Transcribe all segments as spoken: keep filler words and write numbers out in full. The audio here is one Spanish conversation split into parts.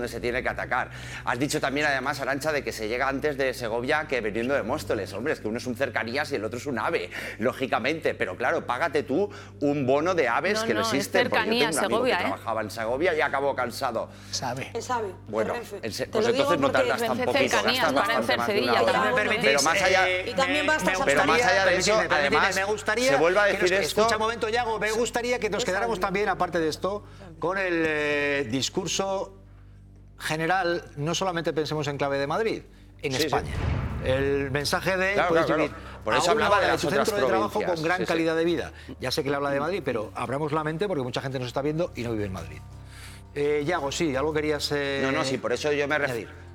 donde se tiene que atacar. Has dicho también, además, Arantxa, de que se llega antes de Segovia que viniendo de Móstoles. Hombre, es que uno es un cercanías y el otro es un ave, lógicamente. Pero claro, págate tú un bono de aves no, que no, no existe. Es cercanía, porque yo tengo un amigo Segovia, que ¿eh? trabajaba en Segovia y acabó cansado. Sabe. Es ave. Bueno, el se, pues entonces no tardas tan poquito, gastas bastante más de una hora. Pero más allá, y también basta pero más allá de eso, además, me gustaría se vuelve a que decir nos, esto. Escucha un momento, Yago, me gustaría que nos quedáramos también, aparte de esto, con el eh, discurso general. No solamente pensemos en clave de Madrid, en Sí, España. sí. El mensaje de Claro, puedes claro, vivir claro. Por eso a una hablaba hora de de las tu otras centro de trabajo provincias. con gran Sí, sí. calidad de vida. Ya sé que le habla de Madrid, pero abramos la mente porque mucha gente nos está viendo y no vive en Madrid. Eh, Yago, sí, algo querías eh, No, no, sí, por eso yo me añadir. refiero.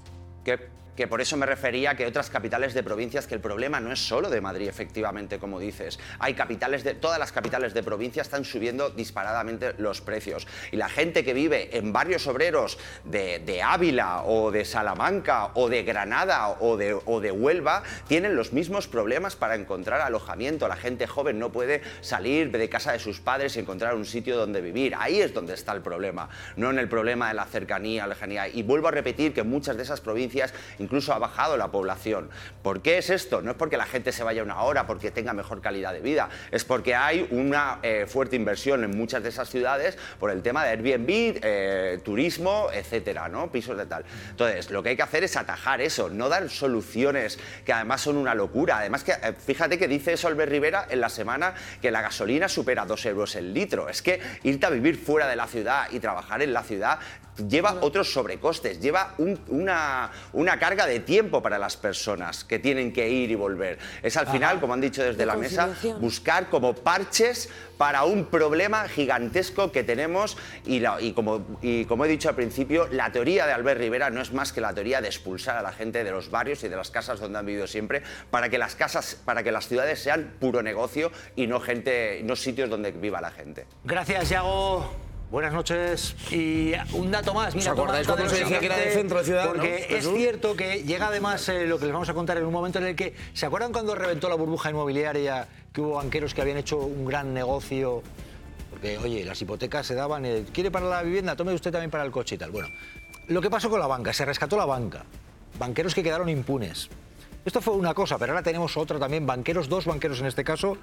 Que, que por eso me refería a que otras capitales de provincias, que el problema no es solo de Madrid, efectivamente, como dices. Hay capitales de. Todas las capitales de provincia están subiendo disparadamente los precios. Y la gente que vive en barrios obreros de, de Ávila o de Salamanca o de Granada o de, o de Huelva tienen los mismos problemas para encontrar alojamiento. La gente joven no puede salir de casa de sus padres y encontrar un sitio donde vivir. Ahí es donde está el problema, no en el problema de la cercanía, lejanía. Y vuelvo a repetir que en muchas de esas provincias incluso ha bajado la población. ¿Por qué es esto? No es porque la gente se vaya una hora, porque tenga mejor calidad de vida, es porque hay una eh, fuerte inversión en muchas de esas ciudades por el tema de Airbnb, eh, turismo, etcétera, ¿no? Pisos de tal. Entonces, lo que hay que hacer es atajar eso, no dar soluciones que además son una locura. Además, que eh, fíjate que dice eso Albert Rivera en la semana, que la gasolina supera dos euros el litro. Es que irte a vivir fuera de la ciudad y trabajar en la ciudad lleva otros sobrecostes, lleva un, una, una carga de tiempo para las personas que tienen que ir y volver. Es al final, como han dicho desde la mesa, buscar como parches para un problema gigantesco que tenemos y, la, y, como, y como he dicho al principio, la teoría de Albert Rivera no es más que la teoría de expulsar a la gente de los barrios y de las casas donde han vivido siempre para que las casas, para que las ciudades sean puro negocio y no, gente, no sitios donde viva la gente. Gracias, Yago. Buenas noches. Y un dato más. Mira, ¿Os acordáis cuando se decía que era de centro de ciudad? Porque ¿no? es cierto que llega además eh, lo que les vamos a contar en un momento en el que... ¿Se acuerdan cuando reventó la burbuja inmobiliaria, que hubo banqueros que habían hecho un gran negocio? Porque, oye, las hipotecas se daban... Eh, ¿quiere para la vivienda? Tome usted también para el coche y tal. Bueno, lo que pasó con la banca, se rescató la banca. Banqueros que quedaron impunes. Esto fue una cosa, pero ahora tenemos otra también. Banqueros, dos banqueros en este caso.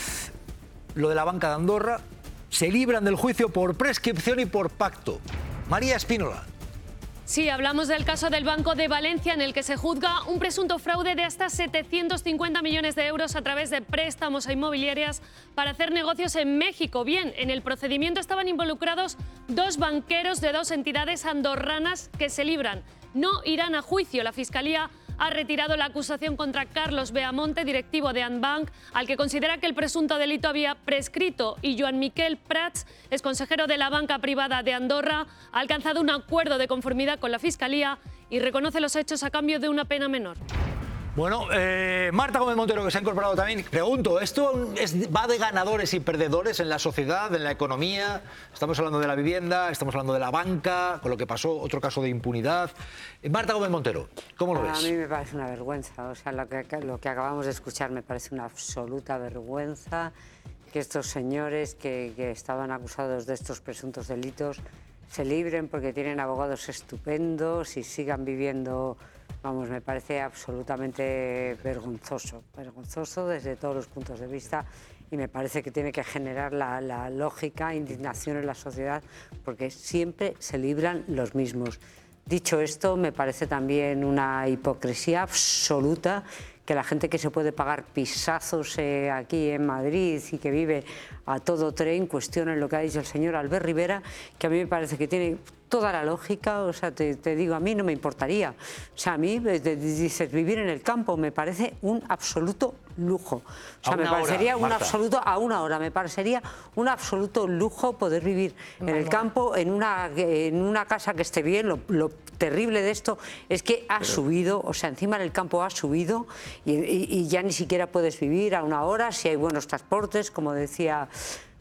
Lo de la banca de Andorra... se libran del juicio por prescripción y por pacto. María Espínola. Sí, hablamos del caso del Banco de Valencia en el que se juzga un presunto fraude de hasta setecientos cincuenta millones de euros a través de préstamos a inmobiliarias para hacer negocios en México. Bien, en el procedimiento estaban involucrados dos banqueros de dos entidades andorranas que se libran. No irán a juicio. La Fiscalía ha retirado la acusación contra Carlos Beamonte, directivo de Andbank, al que considera que el presunto delito había prescrito, y Joan Miquel Prats, exconsejero de la banca privada de Andorra, ha alcanzado un acuerdo de conformidad con la Fiscalía y reconoce los hechos a cambio de una pena menor. Bueno, eh, Marta Gómez Montero, que se ha incorporado también. Pregunto, ¿esto es, va de ganadores y perdedores en la sociedad, en la economía? Estamos hablando de la vivienda, estamos hablando de la banca, con lo que pasó, otro caso de impunidad. Eh, Marta Gómez Montero, ¿cómo lo ves? A mí me parece una vergüenza. O sea, lo que, lo que acabamos de escuchar me parece una absoluta vergüenza que estos señores que, que estaban acusados de estos presuntos delitos se libren porque tienen abogados estupendos y sigan viviendo... Vamos, me parece absolutamente vergonzoso, vergonzoso desde todos los puntos de vista, y me parece que tiene que generar la, la lógica indignación en la sociedad porque siempre se libran los mismos. Dicho esto, me parece también una hipocresía absoluta que la gente que se puede pagar pisazos eh, aquí en Madrid y que vive a todo tren cuestione lo que ha dicho el señor Albert Rivera, que a mí me parece que tiene toda la lógica. O sea, te, te digo, a mí no me importaría. O sea, a mí, dices, vivir en el campo me parece un absoluto lujo. O sea, me parecería un absoluto, a una hora, me parecería un absoluto lujo poder vivir en el campo, en una, en una casa que esté bien. Lo, lo terrible de esto es que ha subido, o sea, encima en el campo ha subido y, y, y ya ni siquiera puedes vivir a una hora si hay buenos transportes, como decía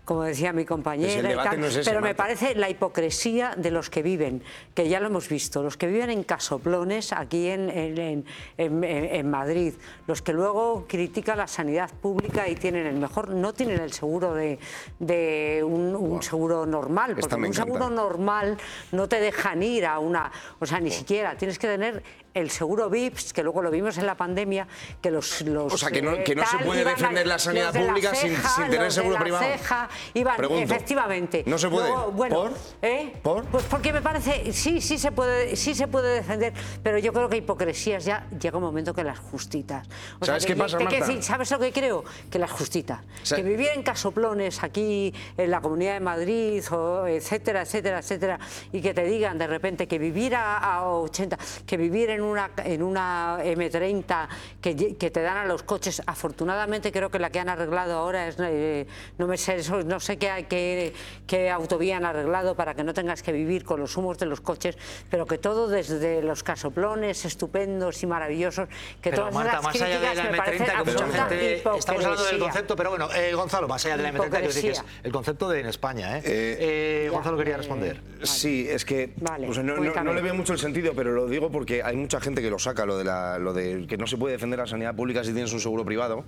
como decía mi compañera, Pues el debate y tal, no es ese, pero me Marta. parece la hipocresía de los que viven, que ya lo hemos visto, los que viven en casoplones aquí en, en, en, en, en Madrid, los que luego critican la sanidad pública y tienen el mejor, no tienen el seguro de, de un, un seguro normal, Esta porque me un seguro encanta. normal no te dejan ir a una, o sea, ni siquiera, tienes que tener el seguro V I P S, que luego lo vimos en la pandemia, que los... los O sea, que no- eh, que no se tal, puede iban defender a- la sanidad los de la pública sin- ceja, sin tener los de seguro la privado. ceja, iban, Pregunto. efectivamente. ¿No se puede? Luego, bueno, ¿Por? ¿eh? ¿Por? Pues porque me parece, sí, sí se puede, sí se puede defender, pero yo creo que hipocresías ya llega un momento que las justitas. O ¿Sabes sea, qué que- pasa, que- que Marta? decir, ¿sabes lo que creo? Que las justitas. Sa- Que vivir en casoplones aquí en la Comunidad de Madrid, o etcétera, etcétera, etcétera, y que te digan de repente que vivir a, a ochenta, que vivir en una, en una eme treinta que, lle- que te dan a los coches, afortunadamente creo que la que han arreglado ahora es, eh, no me sé, eso, no sé qué, qué, qué autovía han arreglado para que no tengas que vivir con los humos de los coches, pero que todo desde los casoplones estupendos y maravillosos, que Pero todas Marta, esas más allá de críticas la me eme treinta, parecen que mucha absoluta gente... Estamos hablando del hipocresía. concepto, pero bueno, eh, Gonzalo, más allá de la eme treinta, quiero decir que es Hipocresía. el concepto de en España, ¿eh? Eh, Eh, Ya, Gonzalo quería eh, responder. Sí, es que Vale, o sea, no, no- cuéntame. no le veo mucho el sentido, pero lo digo porque hay mucha gente que lo saca, lo de, la, lo de que no se puede defender la sanidad pública si tienes un seguro privado.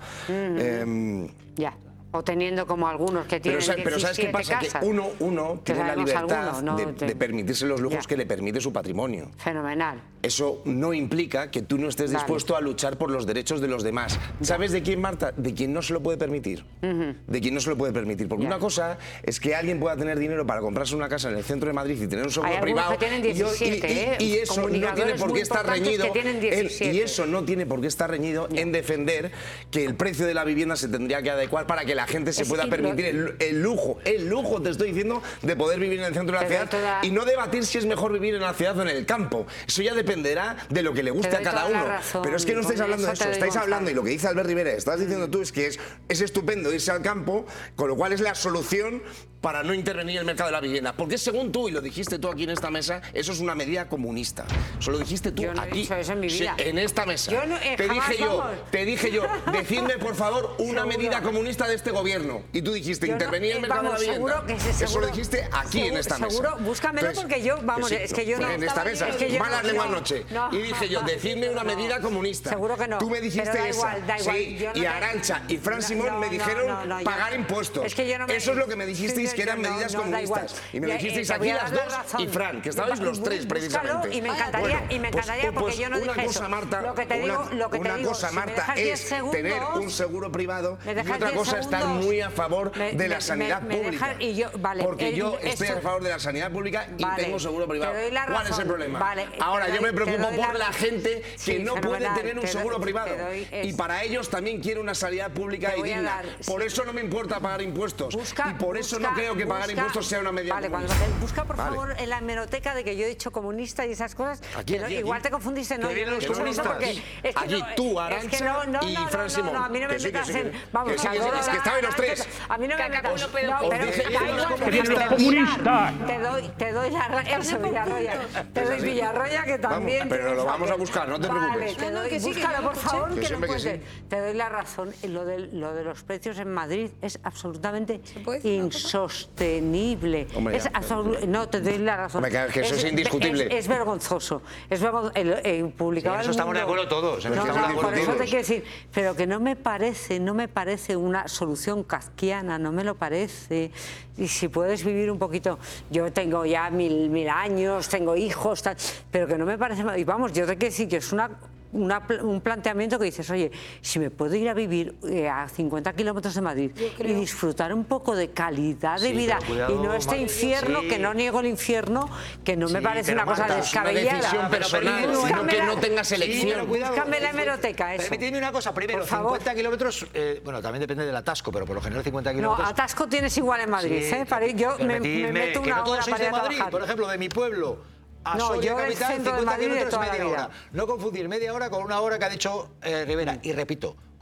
Em, Ya. O teniendo como algunos que tienen pero, sa- pero ¿sabes qué diecisiete pasa? casas. Que uno, uno Que tiene la sabemos libertad algunos, ¿no? de, Te- de permitirse los lujos Ya. que le permite su patrimonio. Fenomenal. Eso no implica que tú no estés Vale. dispuesto a luchar por los derechos de los demás. ¿Sabes de quién, Marta? De quien no se lo puede permitir. De quien no se lo puede permitir. Porque Ya. una cosa es que alguien pueda tener dinero para comprarse una casa en el centro de Madrid y tener un seguro Hay algunos privado. que tienen y yo- y- diecisiete, y, ¿eh? y eso no tiene Comunicadores por muy qué estar importantes reñido. que tienen en- diecisiete. y eso no tiene por qué estar reñido en defender que el precio de la vivienda se tendría que adecuar para que la gente se Es pueda que lo- permitir el, el lujo, el lujo, te estoy diciendo, de poder vivir en el centro de la Te doy ciudad toda- y no debatir si es mejor vivir en la ciudad o en el campo. Eso ya dependerá de lo que le guste Te a doy cada toda la uno. razón, Pero es que no estáis con hablando de eso te eso, doy, estáis Gonzalo. hablando, y lo que dice Albert Rivera, estás diciendo tú es que es, es estupendo irse al campo, con lo cual es la solución para no intervenir en el mercado de la vivienda. Porque según tú, y lo dijiste tú aquí en esta mesa, eso es una medida comunista. Eso lo dijiste tú Yo no he aquí, dicho eso en mi sí, vida. en esta mesa. Yo no- eh, te jamás, dije yo, vamos. te dije yo, decidme por favor una Seguro. medida comunista de este gobierno. Y tú dijiste, Yo no- intervenir en el eh, mercado vamos, de la vivienda. seguro que sí, Eso seguro- lo dijiste aquí seguro- en esta mesa. seguro, búscamelo porque yo, vamos, es que yo no- En esta mesa, es que yo malas no- lenguas no, noche. no. Y dije yo, decidme una No. medida comunista. Seguro que no. Tú me dijiste Pero da esa. igual, da igual. Sí, Yo no y te- Arantxa y Fran No, Simón no, me no, dijeron no, no, yo pagar no. impuestos. Es que yo no me- Eso es lo que me dijisteis Sí, que eran no, medidas no, da igual. comunistas. Y me Ya, dijisteis eh, te aquí voy a las dar dos razón. y Fran, que estabais los tres Búscalo precisamente. y me encantaría, Bueno, y me pues- encantaría porque pues yo no una dije cosa, eso. Marta, Lo que te una, digo, lo que te una digo, cosa, si me Marta, dejas diez es segundos, tener un seguro privado me y dejas otra diez cosa estar segundos. muy a favor Me- de la me- sanidad me- me pública. dejas- y yo- vale, Porque el- yo estoy esto- a favor de la sanidad pública y Vale, tengo seguro te privado. doy la ¿Cuál es el razón. problema? Vale, Ahora te yo doy- me preocupo te doy por la- la gente que Sí, no puede fenomenal, tener un te doy- seguro te privado. doy Y es- para ellos también quiero una sanidad pública Te y voy a digna. dar- Por sí. eso no me importa pagar impuestos. Busca- y por eso busca- no creo que pagar busca- impuestos sea una medida Vale, cuando comunista. busca por Vale. favor en la hemeroteca de que yo he dicho comunista y esas cosas. Aquí, que no- aquí, igual aquí. te confundiste, no. Que vienen yo no los he dicho comunistas. porque Aquí, es que aquí no- tú, es que Arantxa no, no, y no, Fran no, Simón. No, a mí no me Que sí, que metas sí, que- en. Vamos, que sí, que sí, adoro es que a estabais los Arantxa, tres. A mí no me Que metas. uno puede No, opinar. pero Os dije- da igual, Que pero vienen los te- comunistas. Te doy, te doy la ra- eso, Villarroya. Te doy Villarroya que también. Vamos, pero tienes lo vamos a papel. buscar, no te Vale, preocupes. te No, no, doy- que sí, que búscalo, yo lo por escuché. favor, Que que lo siempre que sí. encuentres. Te doy la razón. Lo de, lo de los precios en Madrid es absolutamente puede decir una cosa? insostenible. Hombre, Es ya. absolu- no, te doy la razón. Hombre, que- que eso es indiscutible. Es, es vergonzoso. Es vergon- el, el publicaba Sí, en eso El estamos de Mundo- acuerdo todos, en No, eso no, estamos de por acuerdo eso te todos. quiero decir, pero que no me parece, no me parece una solución kafkiana, no me lo parece. Y si puedes vivir un poquito, yo tengo ya mil, mil años, tengo hijos, tal, pero que no me parece mal. Y vamos, yo te quiero decir que es una una pl- un planteamiento que dices, oye, si me puedo ir a vivir eh, a cincuenta kilómetros de Madrid y disfrutar un poco de calidad de Sí, vida pero cuidado, y no este Mar- infierno, sí. que no niego el infierno, que no me Sí, parece pero una cosa Marta, es una descabellada. decisión Pero personal, permíteme- sino que no Búscamela- tengas Sí, elección. pero cuidado. Búscame la hemeroteca, eso. Permitidme una cosa, primero, Por favor. cincuenta kilómetros, eh, bueno, también depende del atasco, pero por lo general cincuenta No, kilómetros... atasco tienes igual en Madrid, Sí, ¿eh? Para ir- yo me, me permitidme, meto que una no todos hora sois para ir de a Madrid, trabajar. por ejemplo, de mi pueblo a No, Soria yo del capital, centro de cincuenta Madrid de kilómetros, toda la media vida. hora. No confundir media hora con una hora que ha dicho eh, Rivera. Y repito,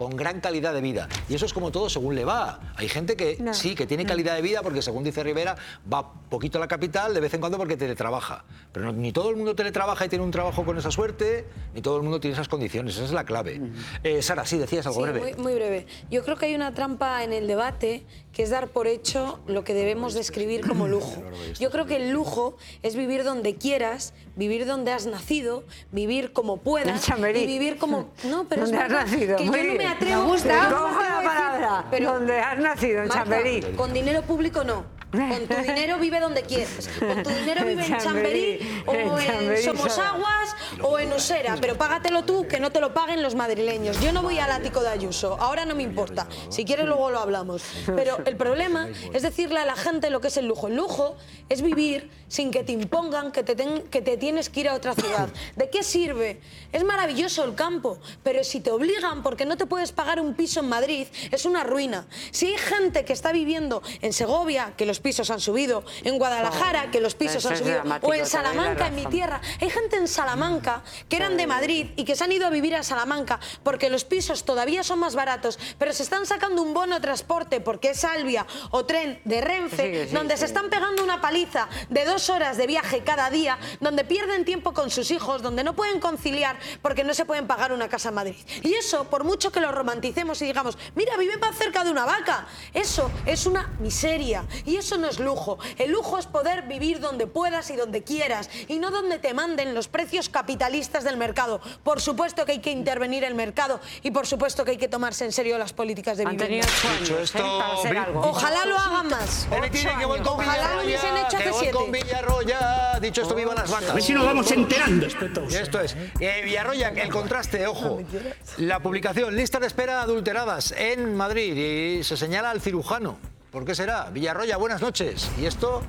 con gran calidad de vida. Y eso es como todo según le va. Hay gente que No. sí, que tiene calidad de vida porque, según dice Rivera, va poquito a la capital de vez en cuando porque teletrabaja. Pero no, ni todo el mundo teletrabaja y tiene un trabajo con esa suerte, ni todo el mundo tiene esas condiciones. Esa es la clave. Eh, Sara, sí, decías algo Sí, breve. Muy, muy breve. Yo creo que hay una trampa en el debate que es dar por hecho lo que debemos describir como lujo. Yo creo que el lujo es vivir donde quieras, vivir donde has nacido, vivir como puedas En Chamberí. y vivir como... No, pero es ¿Dónde has verdad nacido? que Muy yo no me bien. atrevo... Me gusta. yo no me Cojo atrevo la a decir- palabra. ¿Dónde has nacido? En Marta, Chamberí. con dinero público no. Con tu dinero vive donde quieras. Con tu dinero vive en Chamberí, Chamberí o en en Chamberí, Somosaguas o en Usera, pero págatelo tú, que no te lo paguen los madrileños. Yo no voy al ático de Ayuso, ahora no me importa. Si quieres luego lo hablamos. Pero el problema es decirle a la gente lo que es el lujo. El lujo es vivir sin que te impongan que te, ten- que te tienes que ir a otra ciudad. ¿De qué sirve? Es maravilloso el campo, pero si te obligan porque no te puedes pagar un piso en Madrid, es una ruina. Si hay gente que está viviendo en Segovia, que los pisos han subido, en Guadalajara, que los pisos Eso han es subido, dramático, o en te doy la Salamanca, en mi razón. tierra. Hay gente en Salamanca que eran de Madrid y que se han ido a vivir a Salamanca porque los pisos todavía son más baratos, pero se están sacando un bono transporte porque es Albia o tren de Renfe, Sí, sí, donde sí. se están pegando una paliza de dos horas de viaje cada día, donde pierden tiempo con sus hijos, donde no pueden conciliar porque no se pueden pagar una casa en Madrid. Y eso, por mucho que lo romanticemos y digamos, mira, vive más cerca de una vaca, eso es una miseria y eso no es lujo. El lujo es poder vivir donde puedas y donde quieras y no donde te manden los precios capitalistas del mercado. Por supuesto que hay que intervenir el mercado y por supuesto que hay que tomarse en serio las políticas de Han vivienda. tenido ocho años, Dicho ¿eh? esto, para hacer Bri- algo. Ojalá lo hagan más. Él tiene que voy con Ojalá lo hubiesen Villarroya, hecho que hace voy con siete. Villarroya. Dicho esto, vivan las vacas. A ver si nos vamos enterando. Y esto es. Eh, Villarroya, el contraste, ojo. La publicación, lista de espera adulteradas en Madrid y se señala al cirujano. ¿Por qué será? Villarroya, buenas noches. ¿Y esto?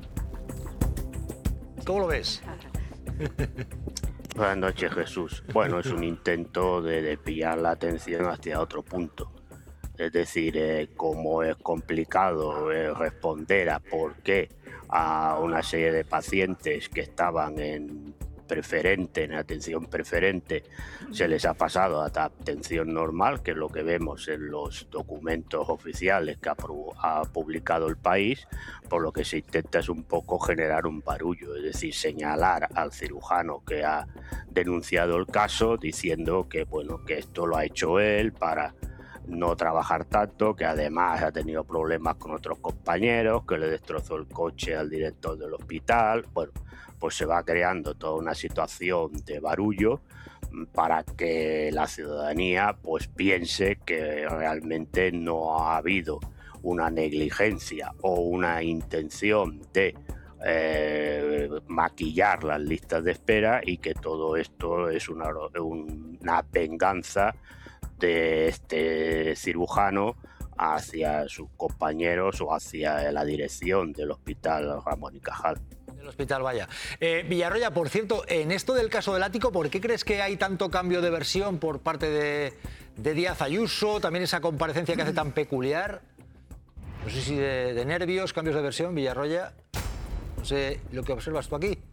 ¿Cómo lo ves? Buenas noches, Jesús. Bueno, es un intento de desviar la atención hacia otro punto. Es decir, eh, como es complicado eh, responder a por qué a una serie de pacientes que estaban en preferente, en atención preferente, se les ha pasado a atención normal, que es lo que vemos en los documentos oficiales que ha, ha publicado el país, por lo que se intenta es un poco generar un barullo, es decir, señalar al cirujano que ha denunciado el caso, diciendo que, bueno, que esto lo ha hecho él para no trabajar tanto, que además ha tenido problemas con otros compañeros, que le destrozó el coche al director del hospital. Bueno, pues se va creando toda una situación de barullo para que la ciudadanía pues piense que realmente no ha habido una negligencia o una intención de eh, maquillar las listas de espera y que todo esto es una, una venganza de este cirujano hacia sus compañeros o hacia la dirección del hospital Ramón y Cajal. El hospital, vaya. Eh, Villarroya, por cierto, en esto del caso del ático, ¿por qué crees que hay tanto cambio de versión por parte de, de Díaz Ayuso? También esa comparecencia que hace tan peculiar. No sé si de, de nervios, cambios de versión, Villarroya. No sé lo que observas tú aquí.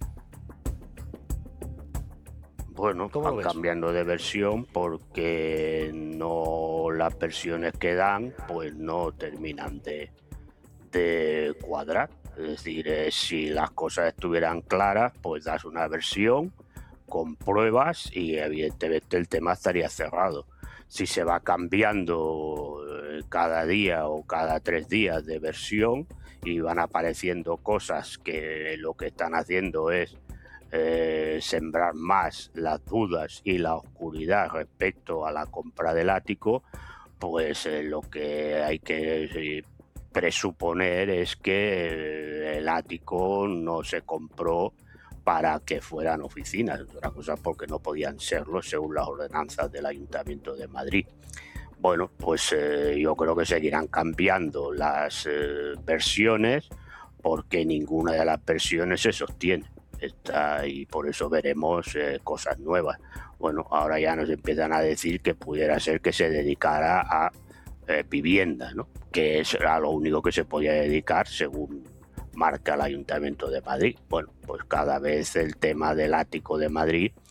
Bueno, van cambiando de versión porque no las versiones que dan pues no terminan de, de cuadrar. Es decir, eh, si las cosas estuvieran claras, pues das una versión con pruebas y evidentemente el tema estaría cerrado. Si se va cambiando eh, cada día o cada tres días de versión y van apareciendo cosas que lo que están haciendo es Eh, sembrar más las dudas y la oscuridad respecto a la compra del ático, pues eh, lo que hay que eh, presuponer es que eh, el ático no se compró para que fueran oficinas, otra cosa porque no podían serlo según las ordenanzas del Ayuntamiento de Madrid. Bueno, pues eh, yo creo que seguirán cambiando las eh, versiones porque ninguna de las versiones se sostiene. Está, y por eso veremos eh, cosas nuevas. Bueno, ahora ya nos empiezan a decir que pudiera ser que se dedicara a eh, vivienda, ¿no? Que es a lo único que se podía dedicar según marca el Ayuntamiento de Madrid. Bueno, pues cada vez el tema del ático de Madrid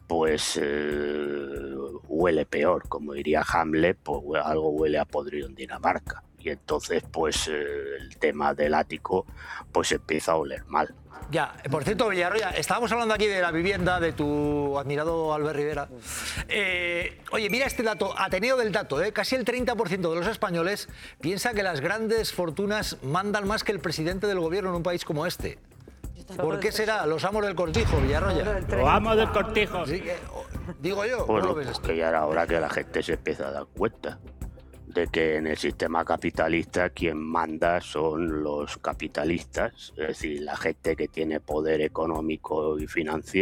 pues eh, huele peor, como diría Hamlet, pues algo huele a podrido en Dinamarca. Y entonces, pues eh, el tema del ático, pues empieza a oler mal. Ya, por cierto, Villarroya, estábamos hablando aquí de la vivienda de tu admirado Albert Rivera. Eh, oye, mira este dato, Ateneo del dato, ¿eh? Casi el treinta por ciento de los españoles piensa que las grandes fortunas mandan más que el presidente del gobierno en un país como este. ¿Por qué será? Los amos del cortijo, Villarroya. Los amos del cortijo. Sí, eh, digo yo. Bueno, ¿cómo lo ves pues esto? que ya era hora que la gente se empiece a dar cuenta de que en el sistema capitalista quien manda son los capitalistas, es decir, la gente que tiene poder económico y financiero.